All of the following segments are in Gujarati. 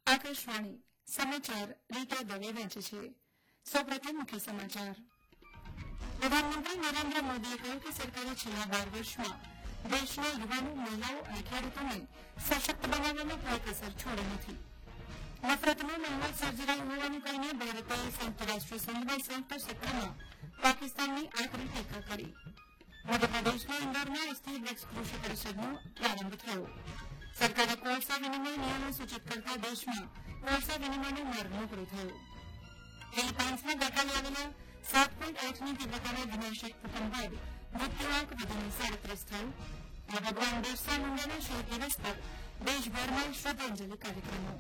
આકાશવાણી સમાચાર રીટા દવે વાંચે છે. સૌપ્રથમ મુખ્ય સમાચાર. પ્રધાનમંત્રી નરેન્દ્ર મોદીએ કહ્યું કે સરકારે છેલ્લા 12 વર્ષમાં દેશના યુવાનો, મહિલાઓ અને ખેડૂતોને સશક્ત બનાવવામાં કોઈ કસર છોડી નથી. નફરતનો માહોલ સર્જાયો હોવાનું કહીને ભારતે સંયુક્ત રાષ્ટ્ર સંઘના સંયુક્ત સત્રમાં પાકિસ્તાનની આકરી ટીકા કરી. મધ્યપ્રદેશના ઇન્દોરમાં આજથી બ્રિક્સ કૃષિ પરિષદનો પ્રારંભ થયો. સરકારે કોલસા વિનિમય નિયમો સૂચિત કરતા દેશમાં કોલસા વિનિમયનો માર્ગ મોકળો થયો. ફિલિપાઇન્સમાં ગઈકાલે આવેલા 7.8ની તીવ્રતાના વિનાશક ભૂકંપ બાદ મૃત્યુઆંક વધીને 37 થયો. અને ભગવાન બિરસા મુંડાના શહીદ દિવસ પર દેશભરમાં શ્રદ્ધાંજલિ કાર્યક્રમો.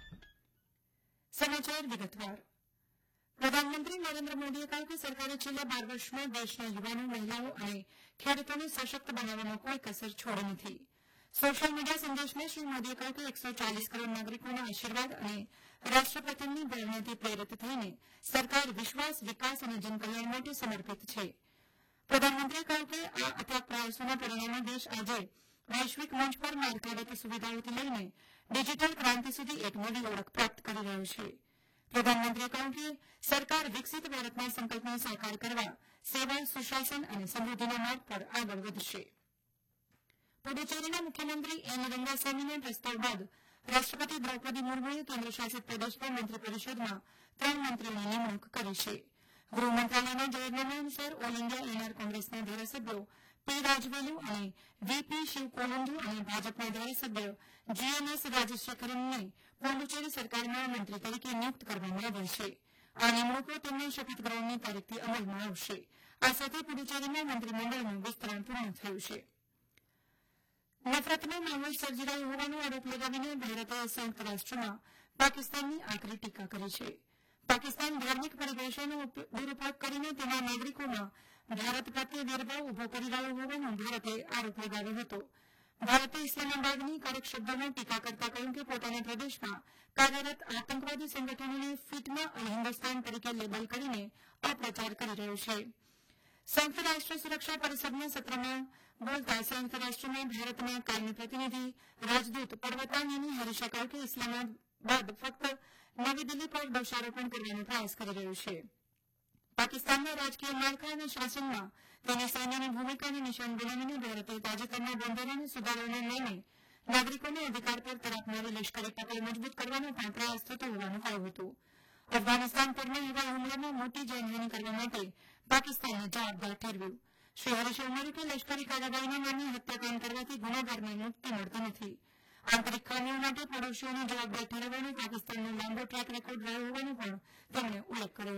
સમાચાર વિગતવાર. પ્રધાનમંત્રી નરેન્દ્ર મોદીએ કહ્યું કે સરકારે છેલ્લા 12 વર્ષમાં દેશના યુવાનો, મહિલાઓ અને ખેડૂતોને સશક્ત બનાવવામાં કોઈ કસર છોડી નથી. સોશિયલ મીડિયા સંદેશમાં શ્રી મોદીએ કહ્યું કે 140 કરોડ નાગરિકોના આશીર્વાદ અને રાષ્ટ્રપ્રથમની ભાવનાથી પ્રેરિત થઈને સરકાર વિશ્વાસ, વિકાસ અને જનકલ્યાણ માટે સમર્પિત છે. પ્રધાનમંત્રીએ કહ્યું કે આ અથાગ પ્રયાસોના પરિણામે દેશ આજે વૈશ્વિક મંચ પર માળખાગત સુવિધાઓથી લઈને ડિજિટલ ક્રાંતિ સુધી એક નવી ઓળખ પ્રાપ્ત કરી રહ્યો છે. પ્રધાનમંત્રીએ કહ્યું કે સરકાર વિકસિત ભારતના સંકલ્પને સાકાર કરવા સેવા, સુશાસન અને સમૃદ્ધિના માર્ગ પર આગળ વધશે. પુડુચેરીના મુખ્યમંત્રી એન રંગાસ્વામીના પ્રસ્તાવ બાદ રાષ્ટ્રપતિ દ્રૌપદી મુર્મુએ કેન્દ્રશાસિત પ્રદેશના મંત્રીપરિષદમાં 3 મંત્રીઓની નિમણૂક કરી છે. ગૃહ મંત્રાલયના જાહેરનામા અનુસાર ઓલ ઇન્ડિયા એનઆર કોંગ્રેસના ધારાસભ્યો પી રાજવેલુ અને વીપી શિવકોલુંદુ અને ભાજપના ધારાસભ્ય જીએનએસ રાજશેખરનને પુડુચેરી સરકારમાં મંત્રી તરીકે નિયુક્ત કરવામાં આવ્યા છે. આ નિમણૂકો તેમના શપથ ગ્રહણની તારીખથી અમલમાં આવશે. આ સાથે પુડુચેરીમાં મંત્રીમંડળનું વિસ્તરણ પૂર્ણ થયું છે. નફરતનો માહોલ સર્જાયો હોવાનો આરોપ લગાવીને ભારતે સંયુક્ત રાષ્ટ્રમાં પાકિસ્તાનની આકરી ટીકા કરી છે. પાકિસ્તાન ધાર્મિક પરિભાષાનો દુરુપયોગ કરીને તેના નાગરિકોમાં ભારત પ્રત્યે વેરભાવ ઉભો કરી રહ્યો હોવાનો ભારતે આરોપ લગાવ્યો હતો. ભારતે ઇસ્લામાબાદની કડક શબ્દોમાં ટીકા કરતા કહ્યું કે પોતાના પ્રદેશમાં કાર્યરત આતંકવાદી સંગઠનોને ફિતના અલ હિન્દુસ્તાન તરીકે લેબલ કરીને અપપ્રચાર કરી રહ્યો છે. સંયુક્ત રાષ્ટ્ર સુરક્ષા પરિષદના સત્રમાં બોલતા સંયુક્ત રાષ્ટ્રમાં ભારતના કાયમી પ્રતિનિધિ રાજદૂત પર્વતાનેની હરીશે કહ્યું કે ઇસ્લામાબાદ ફક્ત નવી દિલ્હી પર દોષારોપણ કરવાનો પ્રયાસ કરી રહ્યું છે. પાકિસ્તાનના રાજકીય માળખા અને શાસનમાં તેની સૈન્યની ભૂમિકાને નિશાન બનાવીને ભારતે તાજેતરના બંધારણીય સુધારાઓને લઈને નાગરિકોને અધિકાર પર તરફનારી લશ્કરી પકડ મજબૂત કરવાનો પણ પ્રયાસ થતો હોવાનું કહ્યું હતું. અફઘાનિસ્તાન પરના હવાઈ હુમલામાં મોટી જાનહાની કરવા માટે પાકિસ્તાનને જવાબદાર ઠેરવ્યું. શ્રી હરીશે ઉમેર્યું કે લશ્કરી કાર્યવાહીના નામે હત્યાકાંડ કરવાથી ગુનેગારને મુક્તિ મળતી નથી. આંતરિક ખામીઓ માટે પડોશીઓને જવાબદાર ઠેરવવાનો પાકિસ્તાનનો લાંબો ટ્રેક રેકોર્ડ રહ્યો હોવાનો પણ તેમણે ઉલ્લેખ કર્યો.